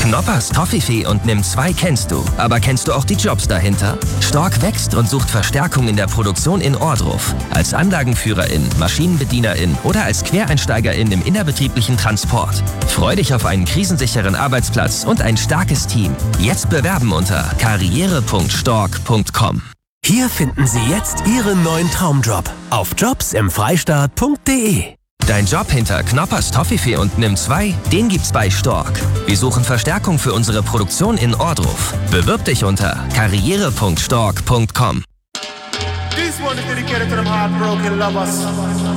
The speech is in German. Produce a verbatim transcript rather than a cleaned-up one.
Knoppers, Toffifee und Nimm zwei kennst du. Aber kennst du auch die Jobs dahinter? Stork wächst und sucht Verstärkung in der Produktion in Ohrdruf. Als Anlagenführerin, Maschinenbedienerin oder als Quereinsteigerin im innerbetrieblichen Transport. Freu dich auf einen krisensicheren Arbeitsplatz und ein starkes Team. Jetzt bewerben unter karriere punkt stork punkt com. Hier finden Sie jetzt Ihren neuen Traumjob auf jobs im freistaat punkt de. Dein Job hinter Knoppers, Toffifee und Nimm zwei, den gibt's bei Stork. Wir suchen Verstärkung für unsere Produktion in Ohrdruf. Bewirb dich unter karriere punkt stork punkt com. This one is dedicated to them heartbroken lovers.